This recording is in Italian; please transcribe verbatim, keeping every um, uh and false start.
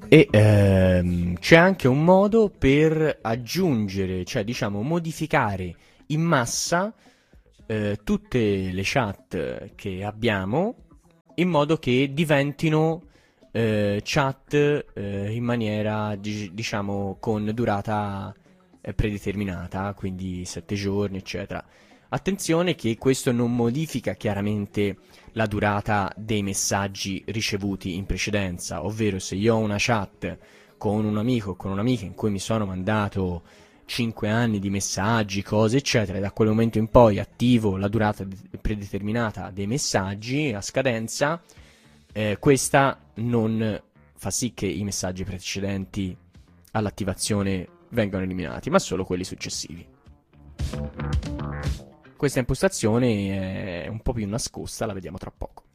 E ehm, c'è anche un modo per aggiungere, cioè diciamo modificare in massa eh, tutte le chat che abbiamo in modo che diventino eh, chat eh, in maniera di- diciamo con durata eh, predeterminata, quindi sette giorni, eccetera. Attenzione che questo non modifica chiaramente la durata dei messaggi ricevuti in precedenza, ovvero se io ho una chat con un amico o con un'amica in cui mi sono mandato cinque anni di messaggi, cose eccetera, e da quel momento in poi attivo la durata predeterminata dei messaggi a scadenza, eh, questa non fa sì che i messaggi precedenti all'attivazione vengano eliminati, ma solo quelli successivi. Questa impostazione è un po' più nascosta, la vediamo tra poco.